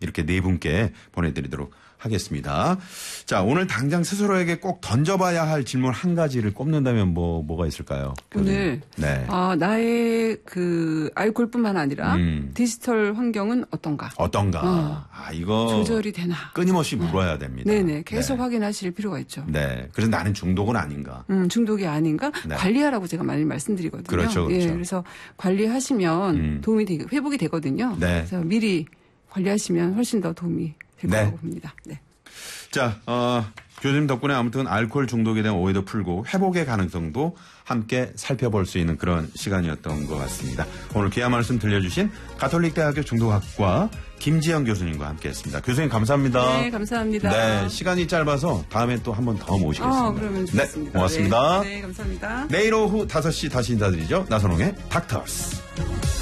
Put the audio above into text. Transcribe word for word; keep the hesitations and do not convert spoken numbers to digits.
이렇게 네 분께 보내드리도록 하겠습니다. 자, 오늘 당장 스스로에게 꼭 던져봐야 할 질문 한 가지를 꼽는다면 뭐, 뭐가 있을까요? 오늘, 네. 아, 나의 그 알코올뿐만 아니라 음. 디지털 환경은 어떤가? 어떤가? 어. 아, 이거. 조절이 되나? 끊임없이 물어야 됩니다. 네네. 계속 네. 확인하실 필요가 있죠. 네. 그래서 나는 중독은 아닌가? 음, 중독이 아닌가? 네. 관리하라고 제가 많이 말씀드리거든요. 그렇죠, 그렇죠. 예, 그래서 관리하시면 음. 도움이 되고, 회복이 되거든요. 네. 그래서 미리 관리하시면 훨씬 더 도움이 될 네. 거라고 봅니다. 네. 자, 어, 교수님 덕분에 아무튼 알코올 중독에 대한 오해도 풀고 회복의 가능성도 함께 살펴볼 수 있는 그런 시간이었던 것 같습니다. 오늘 귀한 말씀 들려주신 가톨릭대학교 중독학과 김지영 교수님과 함께했습니다. 교수님 감사합니다. 네, 감사합니다. 네, 시간이 짧아서 다음에 또 한 번 더 모시겠습니다. 아, 그러면 좋습니다. 네, 고맙습니다. 네, 네, 감사합니다. 내일 오후 다섯 시 다시 인사드리죠. 나선홍의 닥터스.